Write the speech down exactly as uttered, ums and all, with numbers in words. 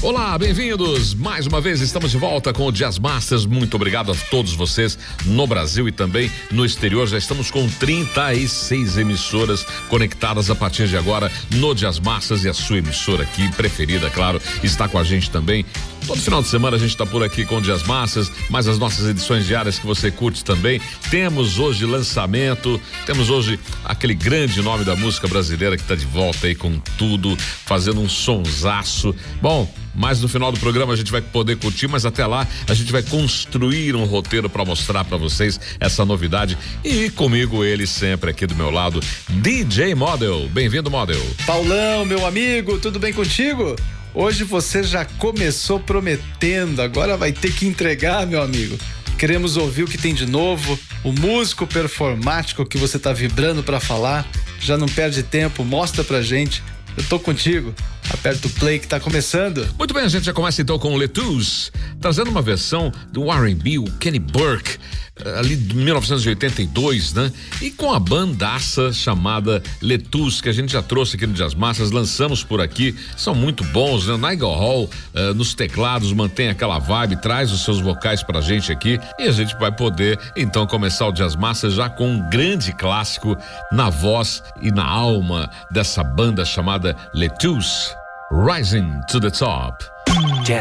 Olá, bem-vindos. Mais uma vez estamos de volta com o Jazz Masters. Muito obrigado a todos vocês no Brasil e também no exterior. Já estamos com trinta e seis emissoras conectadas a partir de agora no Jazz Masters, e a sua emissora aqui preferida, claro, está com a gente também. Todo final de semana a gente está por aqui com o Jazz Masters, mas as nossas edições diárias que você curte também. Temos hoje lançamento, temos hoje aquele grande nome da música brasileira que está de volta aí com tudo, fazendo um sonsaço. Bom, mas no final do programa a gente vai poder curtir, mas até lá a gente vai construir um roteiro para mostrar para vocês essa novidade. E comigo ele sempre aqui do meu lado, D J Model. Bem-vindo, Model. Paulão, meu amigo, tudo bem contigo? Hoje você já começou prometendo, agora vai ter que entregar, meu amigo. Queremos ouvir o que tem de novo, o músico performático que você tá vibrando para falar. Já não perde tempo, mostra pra gente. Eu tô contigo. Aperta o play que tá começando. Muito bem, a gente já começa então com o Lettoos, trazendo uma versão do R and B, o Kenny Burke, ali de mil novecentos e oitenta e dois, né? E com a bandaça chamada Lettoos, que a gente já trouxe aqui no Jazz Masters, lançamos por aqui, são muito bons, né? O Nigel Hall uh, nos teclados mantém aquela vibe, traz os seus vocais pra gente aqui, e a gente vai poder então começar o Jazz Masters já com um grande clássico na voz e na alma dessa banda chamada Lettoos, Rising to the Top.